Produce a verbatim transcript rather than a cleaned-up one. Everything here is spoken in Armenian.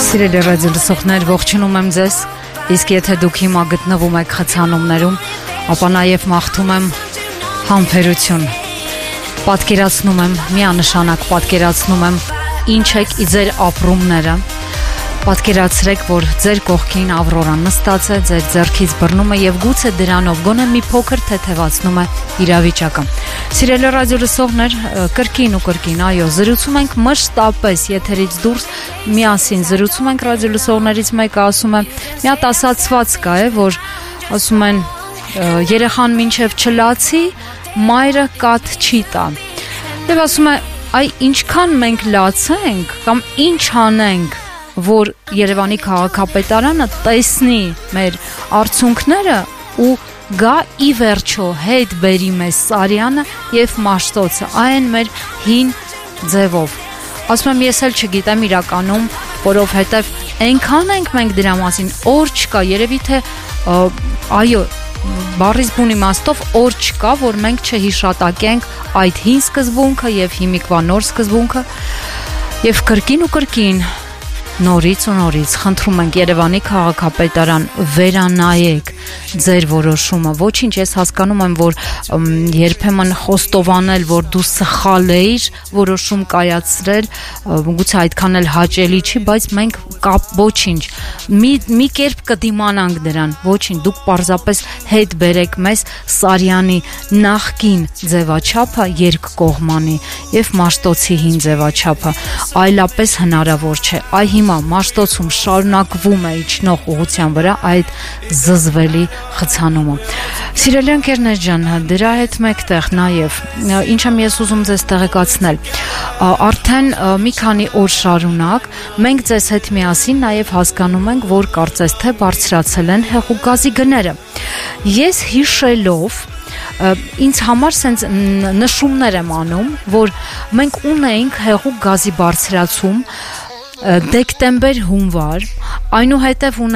Սիրելի ռադիոլսողներ, ողջունում եմ ձեզ, իսկ եթե դուք հիմա գտնվում եք խցանումներում, ապա նաև մաղթում եմ համբերություն, պատկերացնում եմ, միանշանակ պատկերացնում եմ, ինչ եք ի ձեր ապրումները, պատկերացրեք, որ ձեր կողքին Ավրորան նստած է, ձեր ձեռքից բռնում է և գուցե դրանով գոնե մի փոքր թեթևացնում է իրավիճակը։ Սիրելի ռադիոլսողներ, կրկին ու կրկին, այո, զրուցում ենք մշտապես եթերից դուրս, միասին զրուցում ենք ռադիոլսողներից մեկը ասում է, մի հատ ասացված կա է, որ ասում են երեխան մինչև չլացի, մայրը կաթ չի տա։ Եվ ասում է, այ ինչքան մենք լացենք կամ ինչ անենք, որ Երևանի քաղաքապետարանը տեսնի մեր արդյունքները ու գա ի վերջո հետ բերի մեզ Սարյանը և Մաշտոցը, այն մեր հին ձևով։ Ասում եմ, ես էլ չգիտեմ իրականում, որովհետև այնքան ենք մենք դրա մասին, օր չկա, երևի թե այո, բառից բուն իմաստով օր չկա, որ մենք չհիշատակենք այդ հին սկզբունքը և հիմիկվա նոր սկզբունքը և կրկին ու կրկին նորից ու նորից խնդրում ենք Երևանի քաղաքապետարան վերանայեք ձեր որոշումը, ոչինչ, ես հասկանում եմ, որ երբեմն խոստովանել, որ դու սխալ էիր, որոշում կայացրել, գուցե այդքան էլ հաճելի չի, բայց մենք կապ ոչինչ, մի, մի կերպ կդիմանանք դրան, ոչինչ, դուք պարզապես հետ բերեք մեզ Սարյանի նախկին ձևաչափը երկկողմանի և Մաշտոցի հին ձևաչափը, այլապես հնարավոր չէ, այ հիմա Մաշտոցում շարունակվում է իջնող ուղղության վրա այդ զզվելի խցանումը։ Սիրելի ընկերներ ջան, դրա հետ մեկտեղ նաև ինչ եմ ես ուզում ձեզ տեղեկացնել, արդեն մի քանի օր շարունակ մենք ձեզ հետ միասին նաև հասկանում ենք, որ կարծես թե բարձրացել են հեղուկ գազի գները։ Ես հիշելով ինձ համար սենց նշումներ եմ անում, որ մենք ունեինք հեղուկ գազի բարձրացում դեկտեմբեր-հունվար, այնուհետև